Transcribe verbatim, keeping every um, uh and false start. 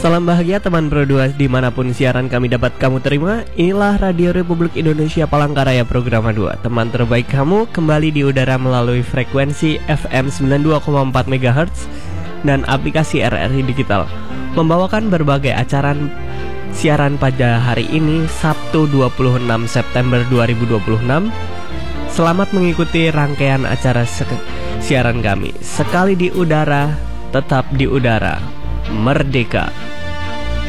Salam bahagia teman Pro dua dimanapun siaran kami dapat kamu terima. Inilah Radio Republik Indonesia Palangkaraya Program dua. Teman terbaik kamu kembali di udara melalui frekuensi F M sembilan puluh dua koma empat megahertz dan aplikasi R R I Digital, membawakan berbagai acara siaran pada hari ini Sabtu dua puluh enam September dua ribu dua puluh enam. Selamat mengikuti rangkaian acara siaran kami. Sekali di udara, tetap di udara. Merdeka.